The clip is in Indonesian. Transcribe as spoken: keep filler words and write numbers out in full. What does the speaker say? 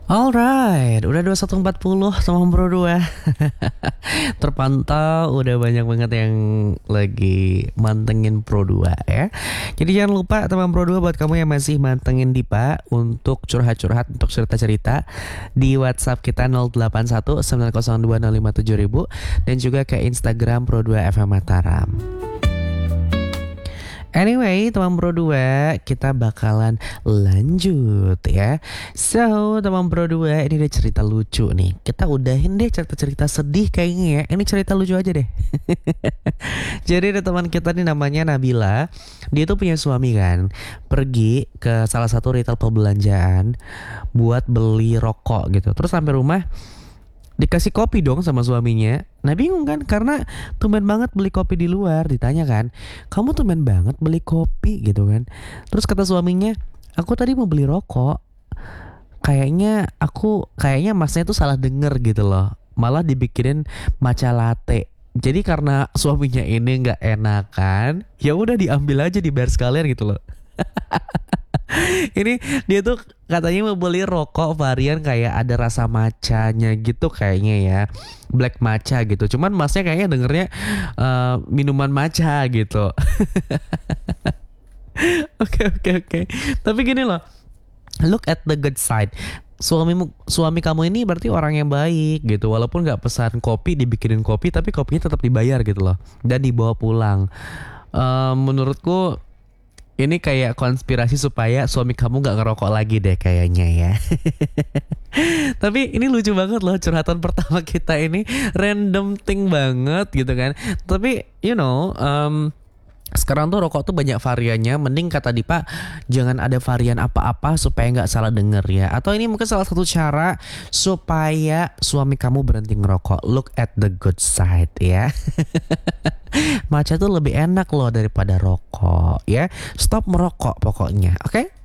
Alright, udah dua puluh satu empat puluh sama Bro dua. Terpantau udah banyak banget yang lagi mantengin Pro dua ya. Jadi jangan lupa teman Pro dua, buat kamu yang masih mantengin Dipa untuk curhat-curhat, untuk cerita-cerita di WhatsApp kita nol delapan satu sembilan nol dua nol lima tujuh ribu dan juga ke Instagram Pro dua F M Mataram. Anyway, teman Pro dua, kita bakalan lanjut ya. So, teman Pro dua, ini ada cerita lucu nih. Kita udahin deh cerita-cerita sedih kayaknya ya. Ini cerita lucu aja deh. Jadi ada teman kita nih namanya Nabila. Dia tuh punya suami kan, pergi ke salah satu retail perbelanjaan buat beli rokok gitu. Terus sampai rumah dikasih kopi dong sama suaminya. Nah bingung kan, karena tumben banget beli kopi di luar. Ditanya kan, kamu tumben banget beli kopi gitu kan. Terus kata suaminya, aku tadi mau beli rokok. Kayaknya aku, kayaknya masnya tuh salah denger gitu loh. Malah dibikinin matcha latte. Jadi karena suaminya ini nggak enakan, ya udah diambil aja, dibayar sekalian gitu loh. Ini dia tuh katanya mau beli rokok varian kayak ada rasa matchanya gitu kayaknya ya, black matcha gitu. Cuman masnya kayaknya dengernya uh, minuman matcha gitu. Oke oke oke. Tapi gini loh, look at the good side. Suamimu, suami kamu ini berarti orang yang baik gitu. Walaupun nggak pesan kopi, dibikinin kopi, tapi kopinya tetap dibayar gitu loh, dan dibawa pulang. Uh, menurutku ini kayak konspirasi supaya suami kamu gak ngerokok lagi deh kayaknya ya. Tapi ini lucu banget loh, curhatan pertama kita ini random thing banget gitu kan. Tapi you know, um, sekarang tuh rokok tuh banyak variannya. Mending kata Dipa, jangan ada varian apa-apa supaya gak salah denger ya. Atau ini mungkin salah satu cara supaya suami kamu berhenti ngerokok. Look at the good side ya. Matcha tuh lebih enak loh daripada rokok ya. Stop merokok pokoknya, oke? Okay?